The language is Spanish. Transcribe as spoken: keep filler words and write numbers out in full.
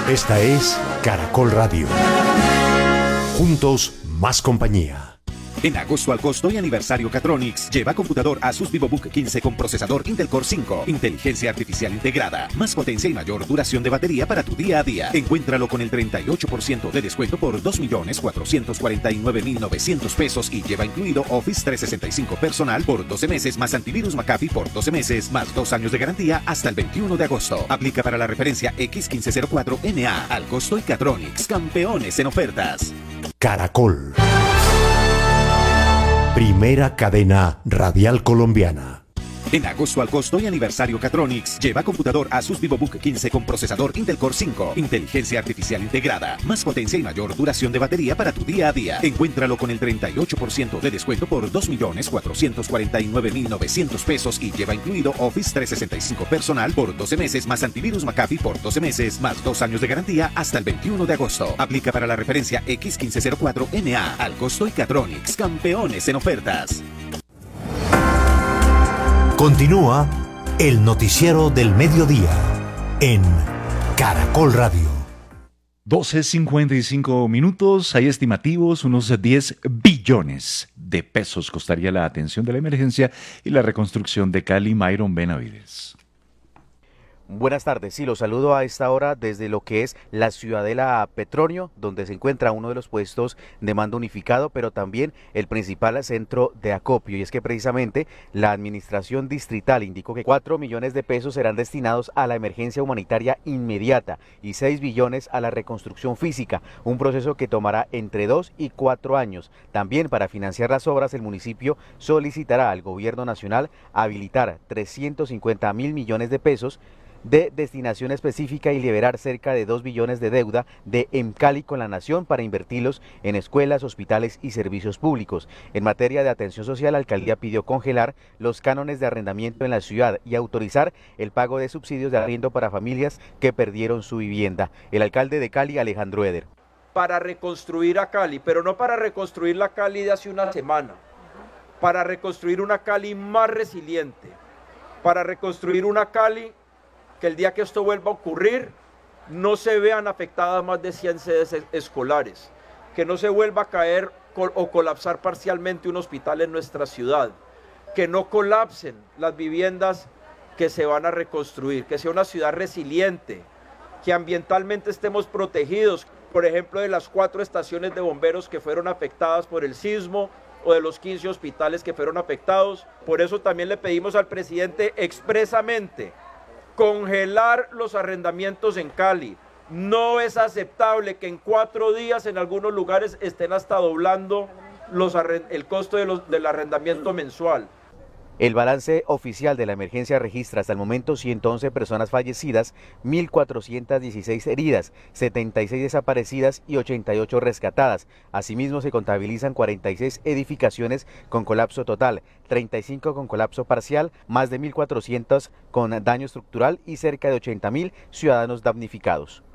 Esta es Caracol Radio. Juntos, más compañía. En agosto al costo y aniversario Catronics, lleva computador Asus VivoBook quince con procesador Intel Core cinco, inteligencia artificial integrada, más potencia y mayor duración de batería para tu día a día. Encuéntralo con el treinta y ocho por ciento de descuento por dos millones cuatrocientos cuarenta y nueve mil novecientos pesos y lleva incluido Office trescientos sesenta y cinco personal por doce meses más antivirus McAfee por doce meses más dos años de garantía hasta el veintiuno de agosto. Aplica para la referencia X quince cero cuatro N A. Al costo y Catronics, campeones en ofertas. Caracol. Primera cadena radial colombiana. En agosto al costo y aniversario Catronics, lleva computador Asus VivoBook quince con procesador Intel Core cinco, inteligencia artificial integrada, más potencia y mayor duración de batería para tu día a día. Encuéntralo con el treinta y ocho por ciento de descuento por dos millones cuatrocientos cuarenta y nueve mil novecientos pesos y lleva incluido Office trescientos sesenta y cinco personal por doce meses más antivirus McAfee por doce meses más dos años de garantía hasta el veintiuno de agosto. Aplica para la referencia X quince cero cuatro N A. Al costo y Catronics, campeones en ofertas. Continúa el noticiero del mediodía en Caracol Radio. doce cincuenta y cinco minutos, hay estimativos, unos diez billones de pesos costaría la atención de la emergencia y la reconstrucción de Cali. Myron Benavides. Buenas tardes, sí, los saludo a esta hora desde lo que es la Ciudadela Petronio, donde se encuentra uno de los puestos de mando unificado, pero también el principal centro de acopio. Y es que precisamente la administración distrital indicó que cuatro millones de pesos serán destinados a la emergencia humanitaria inmediata y seis billones a la reconstrucción física, un proceso que tomará entre dos y cuatro años. También para financiar las obras, el municipio solicitará al gobierno nacional habilitar trescientos cincuenta mil millones de pesos de destinación específica y liberar cerca de dos billones de deuda de Emcali con la nación para invertirlos en escuelas, hospitales y servicios públicos. En materia de atención social, la alcaldía pidió congelar los cánones de arrendamiento en la ciudad y autorizar el pago de subsidios de arriendo para familias que perdieron su vivienda. El alcalde de Cali, Alejandro Eder. Para reconstruir a Cali, pero no para reconstruir la Cali de hace una semana, para reconstruir una Cali más resiliente, para reconstruir una Cali que el día que esto vuelva a ocurrir no se vean afectadas más de cien sedes escolares, que no se vuelva a caer o colapsar parcialmente un hospital en nuestra ciudad, que no colapsen las viviendas que se van a reconstruir, que sea una ciudad resiliente, que ambientalmente estemos protegidos, por ejemplo, de las cuatro estaciones de bomberos que fueron afectadas por el sismo o de los quince hospitales que fueron afectados. Por eso también le pedimos al presidente expresamente congelar los arrendamientos en Cali. No es aceptable que en cuatro días en algunos lugares estén hasta doblando los el costo de los, del arrendamiento mensual. El balance oficial de la emergencia registra hasta el momento ciento once personas fallecidas, mil cuatrocientas dieciséis heridas, setenta y seis desaparecidas y ochenta y ocho rescatadas. Asimismo, se contabilizan cuarenta y seis edificaciones con colapso total, treinta y cinco con colapso parcial, más de mil cuatrocientos con daño estructural y cerca de ochenta mil ciudadanos damnificados.